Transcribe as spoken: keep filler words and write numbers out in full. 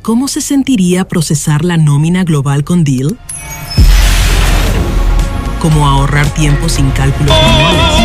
¿Cómo se sentiría procesar la nómina global con Deel? ¿Cómo ahorrar tiempo sin cálculos manuales?